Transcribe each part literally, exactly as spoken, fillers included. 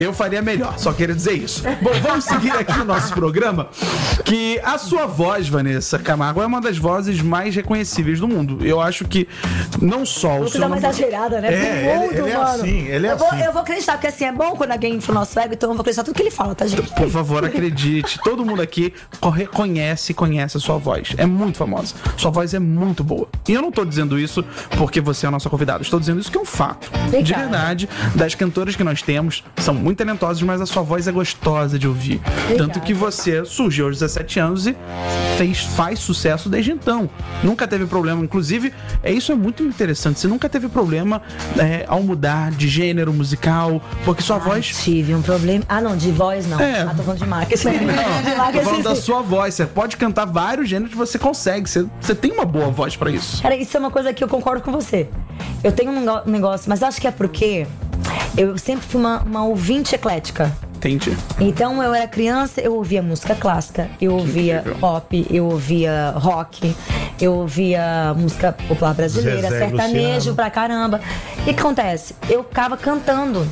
Eu faria melhor, só queria dizer isso. Bom, vamos seguir aqui no nosso programa, que a sua voz, Vanessa Camargo, é uma das vozes mais reconhecíveis do mundo. Eu acho que não só o seu... Não mais exagerada, né? É, mundo, ele, ele é mano. assim, ele é eu vou, assim. Eu vou acreditar, porque assim, é bom quando alguém infla o nosso ego, então eu vou acreditar tudo que ele fala, tá, gente? Por favor, acredite. Todo mundo aqui reconhece e conhece a sua voz. É muito famosa. Sua voz é muito boa. E eu não tô dizendo isso porque você é a nossa convidada. Estou dizendo isso que é um fato. Obrigada. De verdade, das cantoras que nós temos, são muito talentosas, mas a sua voz é gostosa de ouvir. Obrigada. Tanto que você surgiu aos dezessete anos e fez, faz sucesso desde então. Nunca teve problema. Inclusive, é, isso é muito interessante. Você nunca teve problema é, ao mudar de gênero musical, porque sua ah, voz... tive um problema... Ah, não, de voz não. É. Ah, tô falando de marketing. Não, de marketing, tô falando da sim. sua voz. Você pode cantar vários gêneros, você consegue. Você, você tem uma boa voz pra isso. Cara, isso é uma coisa que eu concordo com você. Eu tenho um negócio, mas acho que é porque eu sempre fui uma, uma ouvinte eclética. Entendi. Então eu era criança, eu ouvia música clássica, eu ouvia pop, eu ouvia rock, eu ouvia música popular brasileira, Zezé sertanejo Luciano. pra caramba. E o que acontece? Eu ficava cantando.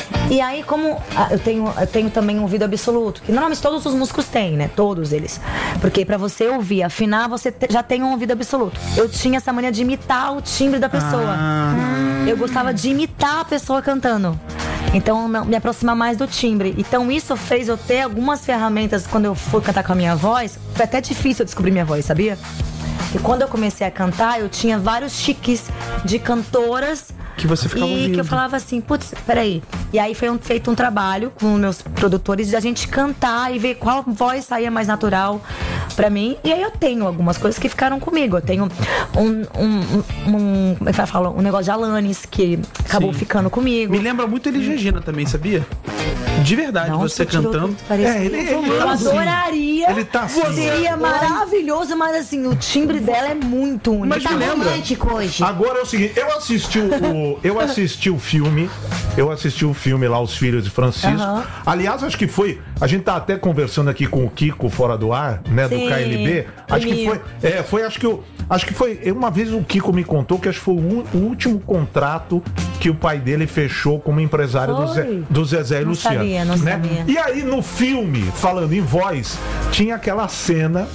E aí, como ah, eu tenho, eu tenho também um ouvido absoluto, que normalmente todos os músicos têm, né? Todos eles. Porque pra você ouvir, afinar, você te, já tem um ouvido absoluto. Eu tinha essa mania de imitar o timbre da pessoa. Ah. Eu gostava de imitar a pessoa cantando. Então, não, me aproximar mais do timbre. Então, isso fez eu ter algumas ferramentas quando eu fui cantar com a minha voz. Foi até difícil eu descobrir minha voz, sabia? E quando eu comecei a cantar, eu tinha vários chiques de cantoras. Que você ficava E ouvindo. que eu falava assim, putz, peraí. E aí foi um, feito um trabalho com meus produtores de a gente cantar e ver qual voz saía mais natural pra mim. E aí eu tenho algumas coisas que ficaram comigo. Eu tenho um, um, um, um como é que fala? Um negócio de Alanis que acabou Sim. ficando comigo. Me lembra muito Elis Regina também, sabia? De verdade, Não, você tirou cantando. tudo, parecia. É, ele- ele eu tá assim. adoraria. Ele tá assim. Seria maravilhoso, mas assim, o timbre dela é muito único. Mas Tá me lembra. romântico hoje. Agora é o seguinte, eu assisti o, eu assisti o filme, eu assisti o filme lá, Os Filhos de Francisco. Aham. Aliás, acho que foi, a gente tá até conversando aqui com o Kiko fora do ar, né, Sim, do K L B. Acho que comigo. foi, é, foi, acho que eu, acho que foi, uma vez o Kiko me contou que acho que foi o, u- o último contrato que o pai dele fechou como empresário do, Zé, Foi? do Zezé e Não Luciano. sabia, não né? sabia. E aí no filme, falando em voz, tinha aquela cena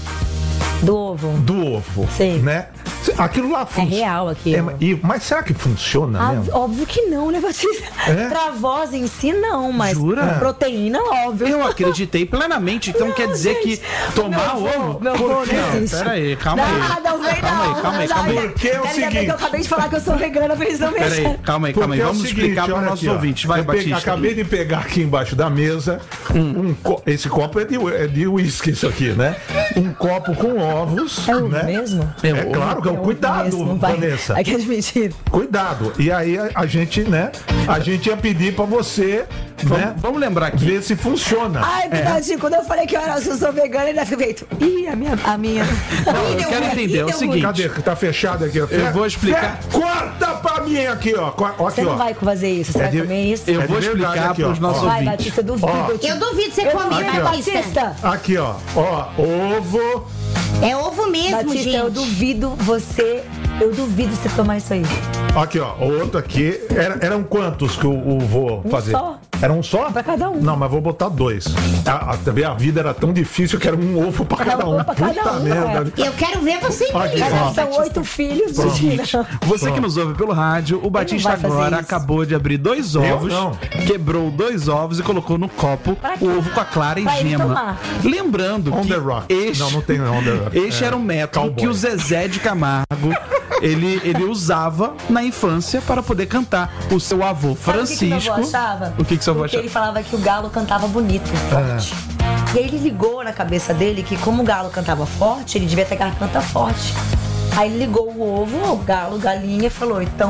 Do ovo. do ovo, Sim. né? Aquilo lá funciona. real aquilo. É, e- mas será que funciona Ah, mesmo? óbvio que não, né, Batista? É? Pra voz em si, não, mas Jura? proteína, óbvio. Eu acreditei plenamente. Então Não, quer dizer gente, que tomar meu vô- ovo... meu vô Por quê? não existe. Pera aí, calma aí. Não, não vem Calma não. aí, calma aí, Já- calma aí. já- Porque é o Quer dizer seguinte- que eu acabei de falar que eu sou vegana, pra eles não Pera mexerem. aí, calma aí, calma aí. Porque é o Vamos seguinte, explicar para os olha nossos aqui, ó. ouvintes. Vai, Eu peguei- Batista. Acabei de pegar aqui embaixo da mesa um co- esse copo é de é de uísque, isso aqui, né? Um copo com ovos, É o né? mesmo? É É ovo. claro que é É o o cuidado, mesmo, vai. Vanessa. É que é de mentira. Cuidado. E aí a, a gente, né? A gente ia pedir pra você, Vamos, né? vamos lembrar aqui. Ver se funciona. Ai, É. Picadinho, quando eu falei que eu era eu sou vegana, ele ficou feito. Ih, a minha. A minha... Não, eu quero entender, é o seguinte. Cadê? Tá fechado aqui, ó. Eu vou explicar. Fé, corta pra mim aqui, ó. Co- ó, Você aqui, não ó. vai fazer isso, você É vai de- comer isso. Eu É vou de verdade explicar aqui, para ó. os nossos Ó. Vai, ouvintes. Batista, eu duvido. Ó. Eu te- Eu duvido você Eu comer, duvido, Aqui, ó. Batista. Aqui, ó. Ó, ovo. É ovo mesmo, Batista, gente. eu duvido você. Eu duvido você tomar isso aí. Aqui, ó. Outro aqui. Era- eram quantos que eu, eu vou Um fazer? só. Era um só? Pra cada um. Não, mas vou botar dois. A, a, também a vida era tão difícil que era um ovo pra cada um. ovo pra cada Puta um, merda. é. Eu quero ver você Aqui, engolir. ó. São oito filhos. Seguinte, Não. você que nos ouve pelo rádio, o Batista vai fazer agora isso. acabou de abrir dois ovos, não. quebrou dois ovos e colocou no copo Pra quê? o ovo com a clara e Pra ele gema. tomar. Lembrando On que the rock. este, Não, não tem on the rock. este É, era um método cowboy. que o Zezé de Camargo ele, ele usava na infância para poder cantar. O seu avô Sabe o que que Francisco. meu avô achava? O que, que seu avô Porque achava? ele falava que o galo cantava bonito, forte. E aí ele ligou na cabeça dele que como o galo cantava forte, ele devia ter garganta forte. Aí ele ligou o ovo, o galo, galinha, e falou, então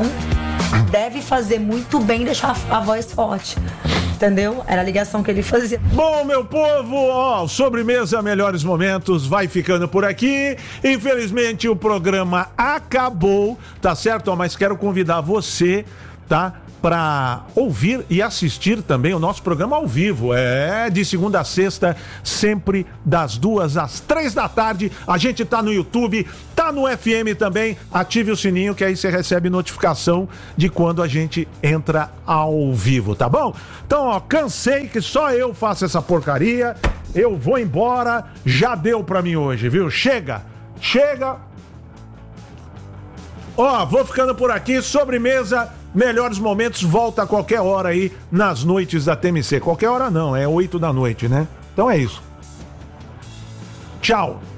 deve fazer muito bem deixar a voz forte. Entendeu? Era a ligação que ele fazia. Bom, meu povo, ó, sobremesa Melhores Momentos vai ficando por aqui. Infelizmente o programa acabou, tá certo? Ó, mas quero convidar você, tá? para ouvir e assistir também o nosso programa ao vivo. É, de segunda a sexta, sempre das duas às três da tarde. A gente tá no YouTube, tá no F M também. Ative o sininho que aí você recebe notificação de quando a gente entra ao vivo, tá bom? Então, ó, cansei que só eu faço essa porcaria. Eu vou embora. Já deu pra mim hoje, viu? Chega! Chega! Ó, vou ficando por aqui. Sobremesa, melhores momentos, volta a qualquer hora aí nas noites da T M C. Qualquer hora não, é oito da noite, né? Então é isso. Tchau!